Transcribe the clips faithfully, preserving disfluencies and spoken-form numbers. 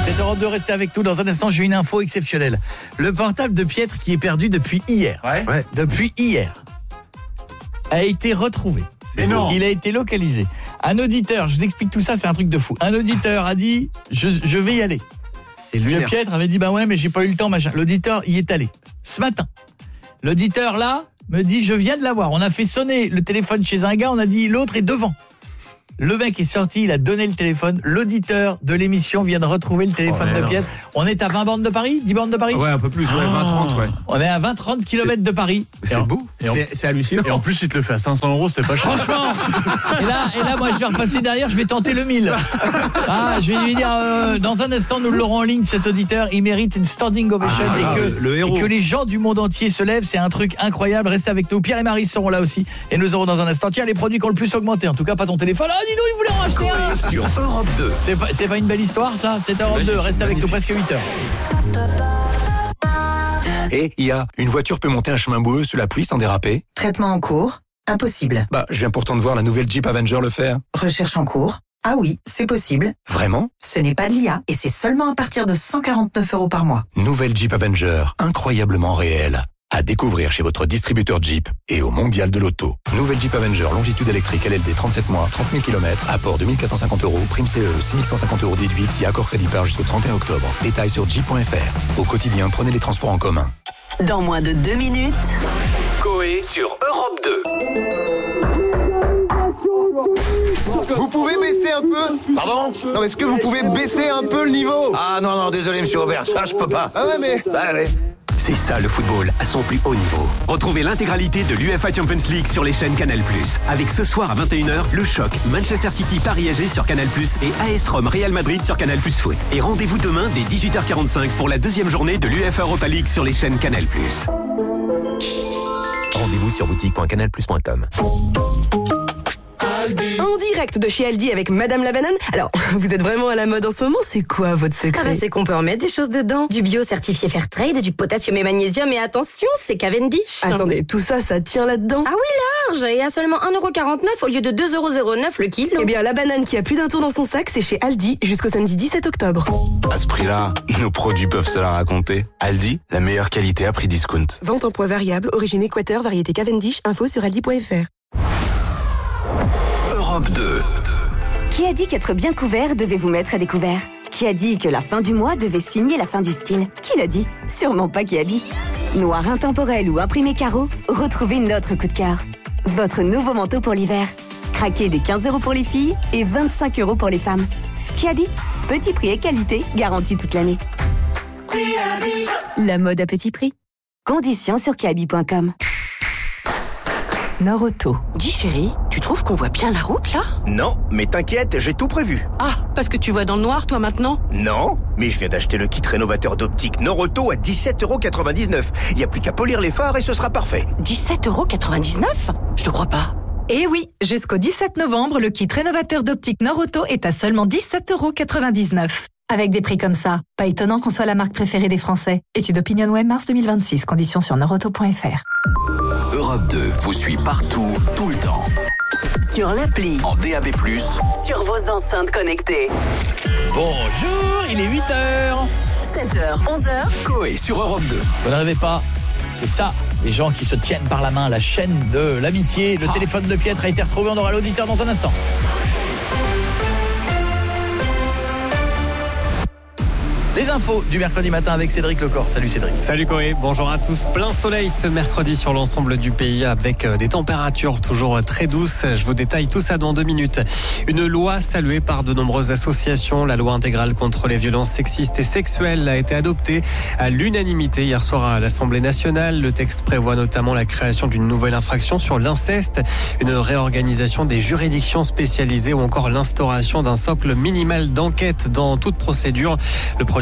C'est Europe deux, restez avec nous. Dans un instant, j'ai une info exceptionnelle. Le portable de Pietre qui est perdu depuis hier. Ouais. Ouais. Depuis hier. A été retrouvé. Mais non. Il a été localisé. Un auditeur, je vous explique tout ça, c'est un truc de fou. Un auditeur a dit, je, je vais y aller. C'est Le lunaire. Pietre avait dit, bah ouais, mais j'ai pas eu le temps, machin. L'auditeur y est allé. Ce matin. L'auditeur, là, me dit, je viens de l'avoir. On a fait sonner le téléphone chez un gars, on a dit, l'autre est devant. Le mec est sorti, il a donné le téléphone. L'auditeur de l'émission vient de retrouver le téléphone Oh, de Pietre. On est à vingt bornes de Paris, dix bornes de Paris. Ouais, un peu plus, ouais, vingt trente, ouais. On est à vingt trente kilomètres de Paris. C'est beau. Et en- C'est c'est hallucinant. Et en plus, il te le fait à cinq cents euros, c'est pas cher. Franchement. Et là, et là, moi, je vais repasser derrière, je vais tenter le mille. Ah, je vais lui dire, euh, dans un instant, nous l'aurons en ligne, cet auditeur. Il mérite une standing ovation Ah, et, que, le- le héros. et que les gens du monde entier se lèvent. C'est un truc incroyable. Restez avec nous. Pierre et Marie seront là aussi. Et nous aurons dans un instant, tiens, les produits qui ont le plus augmenté. En tout cas, pas ton téléphone. Ah, dis donc, il voulait en racheter un. Sur Europe deux. C'est pas, c'est pas une belle histoire, ça? C'est Europe deux. Reste avec nous presque huit heures. Et I A, une voiture peut monter un chemin boueux sous la pluie sans déraper? Traitement en cours. Impossible. Bah, je viens pourtant de voir la nouvelle Jeep Avenger le faire. Recherche en cours. Ah oui, c'est possible. Vraiment? Ce n'est pas de l'I A et c'est seulement à partir de cent quarante-neuf euros par mois. Nouvelle Jeep Avenger, incroyablement réelle. À découvrir chez votre distributeur Jeep et au Mondial de l'Auto. Nouvelle Jeep Avenger, longitude électrique L L D trente-sept mois, trente mille kilomètres, apport deux mille quatre cent cinquante euros, prime C E E six mille cent cinquante euros déduite si accord crédit par jusqu'au trente et un octobre. Détails sur jeep point F R. Au quotidien, prenez les transports en commun. Dans moins de deux minutes, Coé sur Europe deux. Vous pouvez baisser un peu? Pardon? Non, est-ce que vous pouvez baisser un peu le niveau? Ah non, non, désolé, monsieur Robert, ça, je peux pas. Ah ouais, mais... Bah, allez. C'est ça le football à son plus haut niveau. Retrouvez l'intégralité de l'UEFA Champions League sur les chaînes Canal plus. Avec ce soir à vingt et une heures, le choc Manchester City Paris A G sur Canal plus et A S Rome Real Madrid sur Canal plus Foot. Et rendez-vous demain dès dix-huit heures quarante-cinq pour la deuxième journée de l'UEFA Europa League sur les chaînes Canal plus. Rendez-vous sur boutique point canal plus point com. en direct de chez Aldi avec Madame la Banane. Alors, vous êtes vraiment à la mode en ce moment, c'est quoi votre secret? Ah bah c'est qu'on peut en mettre des choses dedans. Du bio certifié Fairtrade, du potassium et magnésium, et attention, c'est Cavendish. Attendez, tout ça, ça tient là-dedans? Ah oui, large, et à seulement un euro quarante-neuf au lieu de deux euros zéro neuf le kilo. Eh bien, la banane qui a plus d'un tour dans son sac, c'est chez Aldi jusqu'au samedi dix-sept octobre. À ce prix-là, nos produits peuvent se la raconter. Aldi, la meilleure qualité à prix discount. Vente en poids variable, origine Équateur, variété Cavendish, info sur aldi point F R. Europe deux. Qui a dit qu'être bien couvert devait vous mettre à découvert? Qui a dit que la fin du mois devait signer la fin du style? Qui l'a dit? Sûrement pas Kiabi. Noir intemporel ou imprimé carreau, retrouvez notre coup de cœur. Votre nouveau manteau pour l'hiver. Craquez des quinze euros pour les filles et vingt-cinq euros pour les femmes. Kiabi, petit prix et qualité garantie toute l'année. La mode à petit prix. Conditions sur kiabi point com. Norauto. Dis chérie, tu trouves qu'on voit bien la route là? Non, mais t'inquiète, j'ai tout prévu. Ah, parce que tu vois dans le noir toi maintenant? Non, mais je viens d'acheter le kit rénovateur d'optique Norauto à dix-sept euros quatre-vingt-dix-neuf. Il n'y a plus qu'à polir les phares et ce sera parfait. dix-sept euros quatre-vingt-dix-neuf? Je te crois pas. Et oui, jusqu'au dix-sept novembre, le kit rénovateur d'optique Norauto est à seulement dix-sept euros quatre-vingt-dix-neuf. Avec des prix comme ça, pas étonnant qu'on soit la marque préférée des Français. Étude OpinionWay mars deux mille vingt-six, conditions sur norauto point F R. Europe deux vous suit partout, tout le temps. Sur l'appli, En D A B plus, sur vos enceintes connectées. Bonjour, il est huit heures. sept heures, onze heures. Coé sur Europe deux. Vous ne rêvez pas, c'est ça, les gens qui se tiennent par la main, la chaîne de l'amitié. Le téléphone de Pietre a été retrouvé, on aura l'auditeur dans un instant. Les infos du mercredi matin avec Cédric Lecor. Salut Cédric. Salut Coé, bonjour à tous. Plein soleil ce mercredi sur l'ensemble du pays avec des températures toujours très douces. Je vous détaille tout ça dans deux minutes. Une loi saluée par de nombreuses associations. La loi intégrale contre les violences sexistes et sexuelles a été adoptée à l'unanimité hier soir à l'Assemblée nationale. Le texte prévoit notamment la création d'une nouvelle infraction sur l'inceste, une réorganisation des juridictions spécialisées ou encore l'instauration d'un socle minimal d'enquête dans toute procédure. Le projet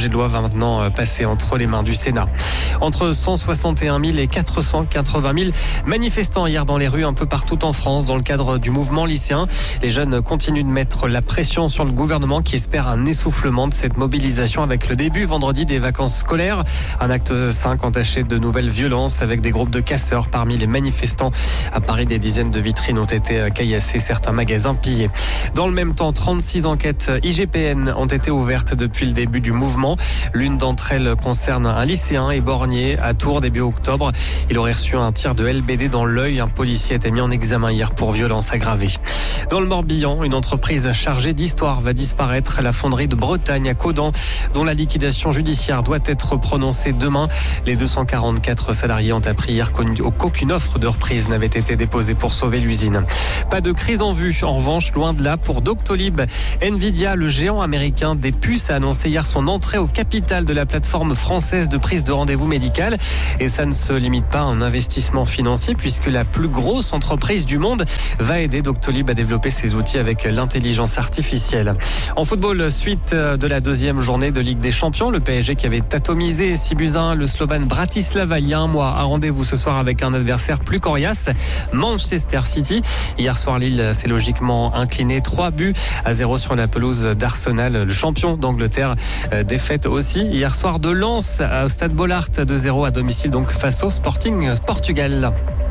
projet de loi va maintenant passer entre les mains du Sénat. Entre cent soixante et un mille et quatre cent quatre-vingt mille manifestants hier dans les rues un peu partout en France dans le cadre du mouvement lycéen. Les jeunes continuent de mettre la pression sur le gouvernement qui espère un essoufflement de cette mobilisation avec le début vendredi des vacances scolaires. Un acte cinq entaché de nouvelles violences avec des groupes de casseurs parmi les manifestants. À Paris, des dizaines de vitrines ont été caillassées, certains magasins pillés. Dans le même temps, trente-six enquêtes I G P N ont été ouvertes depuis le début du mouvement. L'une d'entre elles concerne un lycéen éborgné à Tours début octobre. Il aurait reçu un tir de L B D dans l'œil. Un policier a été mis en examen hier pour violence aggravée. Dans le Morbihan, une entreprise chargée d'histoire va disparaître. La fonderie de Bretagne à Caudan, dont la liquidation judiciaire doit être prononcée demain. Les deux cent quarante-quatre salariés ont appris hier qu'aucune offre de reprise n'avait été déposée pour sauver l'usine. Pas de crise en vue. En revanche, loin de là, pour Doctolib, Nvidia, le géant américain des puces, a annoncé hier son entrée au capital de la plateforme française de prise de rendez-vous médical. Et ça ne se limite pas à un investissement financier puisque la plus grosse entreprise du monde va aider Doctolib à développer ses outils avec l'intelligence artificielle. En football, suite de la deuxième journée de Ligue des Champions, le P S G qui avait atomisé six buts à un le Slovan Bratislava il y a un mois a rendez-vous ce soir avec un adversaire plus coriace, Manchester City. Hier soir, Lille s'est logiquement incliné trois buts à zéro sur la pelouse d'Arsenal. Le champion d'Angleterre défaite aussi hier soir de Lens au Stade Bollaert deux zéro à domicile donc face au Sporting Portugal.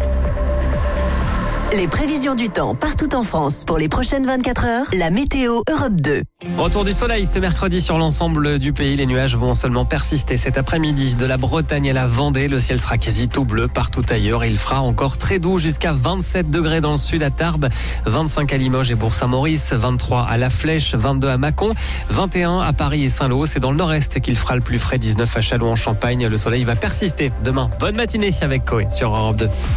Les prévisions du temps partout en France pour les prochaines vingt-quatre heures. La météo Europe deux. Retour du soleil ce mercredi sur l'ensemble du pays. Les nuages vont seulement persister cet après-midi. De la Bretagne à la Vendée, le ciel sera quasi tout bleu partout ailleurs. Il fera encore très doux jusqu'à vingt-sept degrés dans le sud à Tarbes, vingt-cinq à Limoges et Bourg-Saint-Maurice, vingt-trois à La Flèche, vingt-deux à Mâcon, vingt et un à Paris et Saint-Lô. C'est dans le nord-est qu'il fera le plus frais, dix-neuf à Châlons en Champagne. Le soleil va persister demain. Bonne matinée avec Coé sur Europe deux.